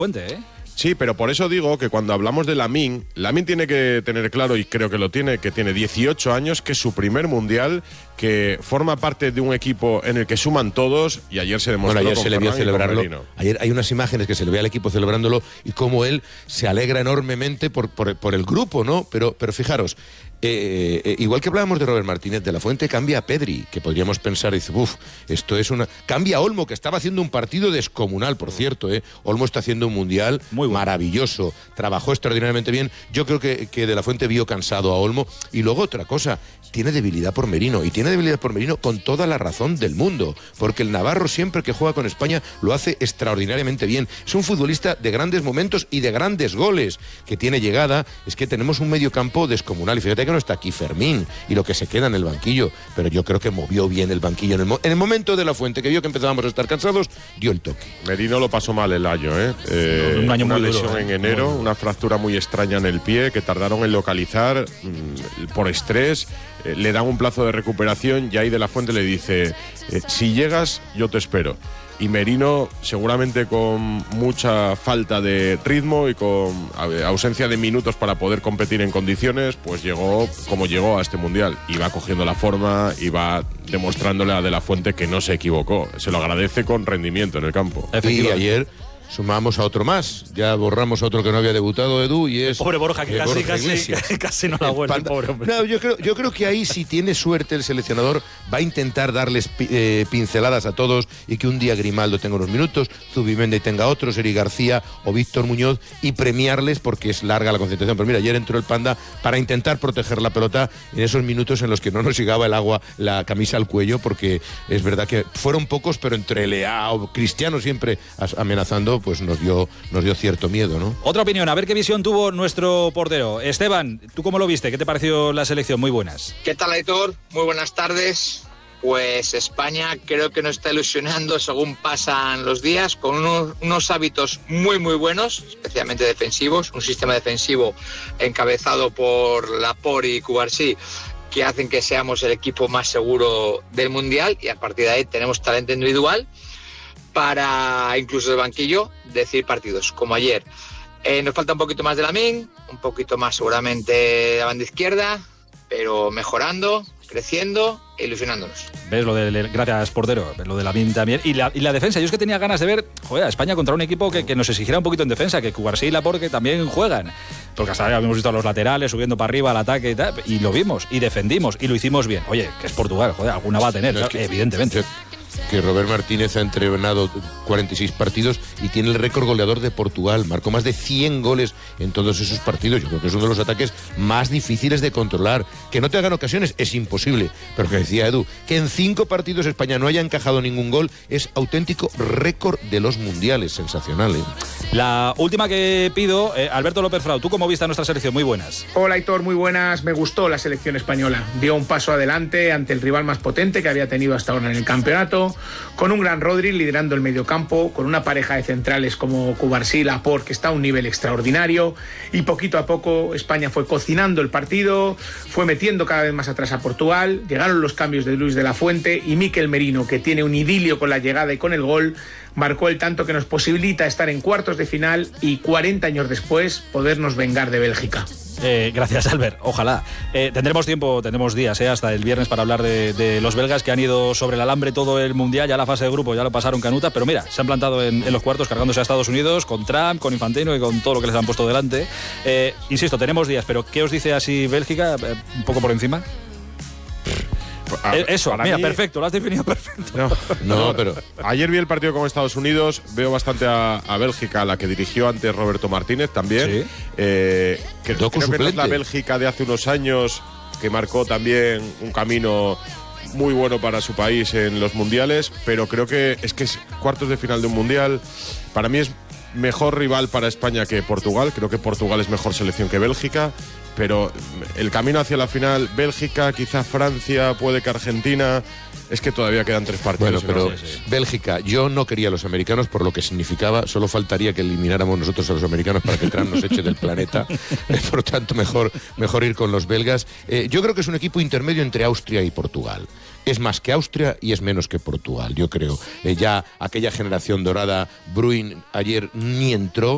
Fuente, ¿eh? Sí, pero por eso digo que cuando hablamos de Lamine tiene que tener claro, y creo que lo tiene, que tiene 18 años, que es su primer mundial, que forma parte de un equipo en el que suman todos, y ayer se demostró. Bueno, ayer con se le vio Ferran y con celebrarlo. Merino. Ayer hay unas imágenes que se le ve al equipo celebrándolo y cómo él se alegra enormemente por el grupo, ¿no? Pero fijaros, igual que hablábamos de Robert Martínez, de la Fuente cambia a Pedri, que podríamos pensar, dice, esto es una... Cambia a Olmo, que estaba haciendo un partido descomunal, por cierto, Olmo está haciendo un mundial muy bueno, maravilloso, trabajó extraordinariamente bien. Yo creo que de la Fuente vio cansado a Olmo. Y luego otra cosa, tiene debilidad por Merino, y tiene debilidad por Merino con toda la razón del mundo, porque el navarro siempre que juega con España lo hace extraordinariamente bien. Es un futbolista de grandes momentos y de grandes goles, que tiene llegada. Es que tenemos un mediocampo descomunal, y fíjate que no está aquí Fermín y lo que se queda en el banquillo, pero yo creo que movió bien el banquillo en el momento de la Fuente, que vio que empezábamos a estar cansados, dio el toque. Merino lo pasó mal el año, un año una muy lesión duro, en enero, una fractura muy extraña en el pie que tardaron en localizar por estrés. Le dan un plazo de recuperación y ahí de la Fuente le dice, si llegas yo te espero. Y Merino, seguramente con mucha falta de ritmo y con ausencia de minutos para poder competir en condiciones, pues llegó como llegó a este Mundial. Y va cogiendo la forma y va demostrándole a De la Fuente que no se equivocó. Se lo agradece con rendimiento en el campo. Y ayer sumamos a otro más, ya borramos a otro que no había debutado, Edu, y es... Pobre Borja, que casi no la vuelve, pobre hombre. No, yo creo que ahí, si tiene suerte el seleccionador, va a intentar darles pinceladas a todos, y que un día Grimaldo tenga unos minutos, Zubimendi tenga otros, Eric García o Víctor Muñoz, y premiarles porque es larga la concentración. Pero mira, ayer entró el Panda para intentar proteger la pelota en esos minutos en los que no nos llegaba el agua, la camisa al cuello, porque es verdad que fueron pocos, pero entre Leao, Cristiano siempre amenazando, pues nos dio cierto miedo, ¿no? Otra opinión, a ver qué visión tuvo nuestro portero. Esteban, ¿tú cómo lo viste? ¿Qué te pareció la selección? Muy buenas. ¿Qué tal, Aitor? Muy buenas tardes. Pues España creo que nos está ilusionando según pasan los días, con unos hábitos muy muy buenos, especialmente defensivos, un sistema defensivo encabezado por Laporte y Cubarsí, que hacen que seamos el equipo más seguro del Mundial, y a partir de ahí tenemos talento individual para, incluso de banquillo, decidir partidos, como ayer. Nos falta un poquito más de Lamine, un poquito más seguramente de la banda izquierda, pero mejorando, creciendo e ilusionándonos. ¿Ves lo del gracias portero? ¿Ves lo de Lamine también? Y la defensa, yo es que tenía ganas de ver a España contra un equipo que nos exigiera un poquito en defensa, que Cubarsí y Laporte también juegan, porque hasta ahora habíamos visto a los laterales subiendo para arriba al ataque y tal, y lo vimos, y defendimos, y lo hicimos bien. Oye, que es Portugal, alguna va a tener, claro, evidentemente. Que Robert Martínez ha entrenado 46 partidos y tiene el récord goleador de Portugal. Marcó más de 100 goles en todos esos partidos. Yo creo que es uno de los ataques más difíciles de controlar. Que no te hagan ocasiones es imposible. Pero que decía Edu, que en 5 partidos España no haya encajado ningún gol es auténtico récord de los mundiales. Sensacional, ¿eh? La última que pido, Alberto López Frau, ¿tú cómo viste a nuestra selección? Muy buenas. Hola, Aitor, muy buenas. Me gustó la selección española. Dio un paso adelante ante el rival más potente que había tenido hasta ahora en el campeonato, con un gran Rodri liderando el mediocampo, con una pareja de centrales como Cubarsí y Laporte, que está a un nivel extraordinario, y poquito a poco España fue cocinando el partido, fue metiendo cada vez más atrás a Portugal, llegaron los cambios de Luis de la Fuente, y Mikel Merino, que tiene un idilio con la llegada y con el gol, marcó el tanto que nos posibilita estar en cuartos de final y 40 años después podernos vengar de Bélgica. Gracias, Albert. Ojalá. Tendremos tiempo, tendremos días hasta el viernes para hablar de los belgas, que han ido sobre el alambre todo el Mundial. Ya la fase de grupo ya lo pasaron canuta, pero mira, se han plantado en los cuartos cargándose a Estados Unidos con Trump, con Infantino y con todo lo que les han puesto delante. Insisto, tenemos días, pero ¿qué os dice así Bélgica? Un poco por encima. Eso, mira, mí, perfecto, lo has definido perfecto. No, pero ayer vi el partido con Estados Unidos, veo bastante a Bélgica, la que dirigió antes Roberto Martínez también. Sí. Creo que no es la Bélgica de hace unos años, que marcó también un camino muy bueno para su país en los mundiales, pero creo que es cuartos de final de un mundial. Para mí es mejor rival para España que Portugal. Creo que Portugal es mejor selección que Bélgica, pero el camino hacia la final, Bélgica, quizá Francia, puede que Argentina, es que todavía quedan 3 partidos. Bueno, pero Bélgica, yo no quería a los americanos por lo que significaba, solo faltaría que elimináramos nosotros a los americanos para que Trump nos eche del planeta. Por tanto, mejor ir con los belgas. Yo creo que es un equipo intermedio entre Austria y Portugal. Es más que Austria y es menos que Portugal, yo creo. Ya aquella generación dorada, Bruin ayer ni entró.